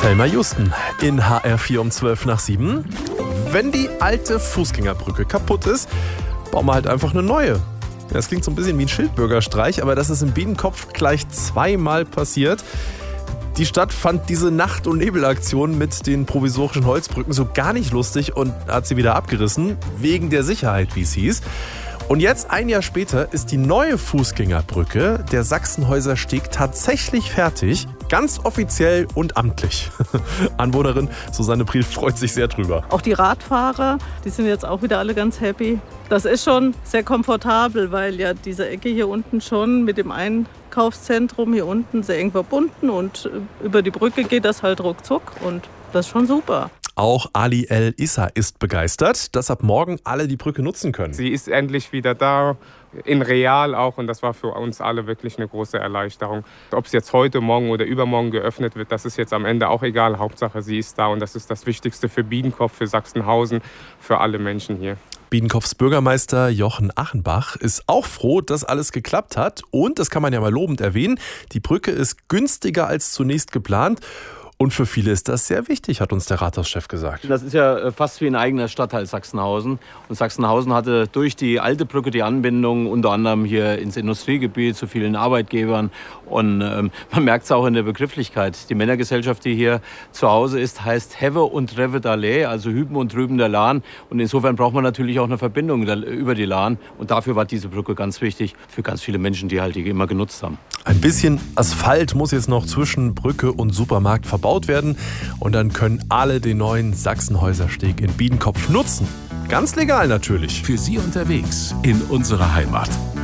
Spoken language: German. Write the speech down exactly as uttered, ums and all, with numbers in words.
Thelma Houston in H R vier um zwölf nach sieben. Wenn die alte Fußgängerbrücke kaputt ist, bauen wir halt einfach eine neue. Das klingt so ein bisschen wie ein Schildbürgerstreich, aber das ist in Biedenkopf gleich zweimal passiert. Die Stadt fand diese Nacht- und Nebelaktion mit den provisorischen Holzbrücken so gar nicht lustig und hat sie wieder abgerissen, wegen der Sicherheit, wie es hieß. Und jetzt, ein Jahr später, ist die neue Fußgängerbrücke, der Sachsenhäuser Steg, tatsächlich fertig. Ganz offiziell und amtlich. Anwohnerin Susanne Priel freut sich sehr drüber. Auch die Radfahrer, die sind jetzt auch wieder alle ganz happy. Das ist schon sehr komfortabel, weil ja diese Ecke hier unten schon mit dem Einkaufszentrum hier unten sehr eng verbunden und über die Brücke geht das halt ruckzuck und das ist schon super. Auch Ali El Issa ist begeistert, dass ab morgen alle die Brücke nutzen können. Sie ist endlich wieder da, in real auch, und das war für uns alle wirklich eine große Erleichterung. Ob es jetzt heute, morgen oder übermorgen geöffnet wird, das ist jetzt am Ende auch egal. Hauptsache, sie ist da und das ist das Wichtigste für Biedenkopf, für Sachsenhausen, für alle Menschen hier. Biedenkopfs Bürgermeister Jochen Achenbach ist auch froh, dass alles geklappt hat. Und, das kann man ja mal lobend erwähnen, die Brücke ist günstiger als zunächst geplant. Und für viele ist das sehr wichtig, hat uns der Rathauschef gesagt. Das ist ja fast wie ein eigener Stadtteil Sachsenhausen. Und Sachsenhausen hatte durch die alte Brücke die Anbindung unter anderem hier ins Industriegebiet zu vielen Arbeitgebern. Und ähm, man merkt es auch in der Begrifflichkeit. Die Männergesellschaft, die hier zu Hause ist, heißt Hewe und Rewe d'Allee, also Hüben und Drüben der Lahn. Und insofern braucht man natürlich auch eine Verbindung über die Lahn. Und dafür war diese Brücke ganz wichtig für ganz viele Menschen, die halt die immer genutzt haben. Ein bisschen Asphalt muss jetzt noch zwischen Brücke und Supermarkt verbaut werden. Und dann können alle den neuen Sachsenhäuser Steg in Biedenkopf nutzen. Ganz legal natürlich. Für Sie unterwegs in unserer Heimat.